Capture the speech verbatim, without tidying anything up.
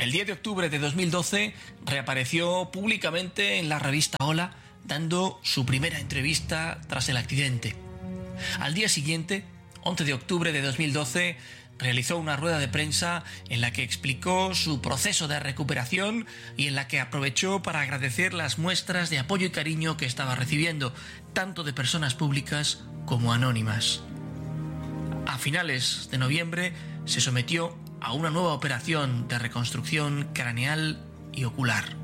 El diez de octubre de dos mil doce reapareció públicamente en la revista Hola, dando su primera entrevista tras el accidente. Al día siguiente, once de octubre de dos mil doce, realizó una rueda de prensa en la que explicó su proceso de recuperación y en la que aprovechó para agradecer las muestras de apoyo y cariño que estaba recibiendo, tanto de personas públicas como anónimas. A finales de noviembre se sometió a una nueva operación de reconstrucción craneal y ocular.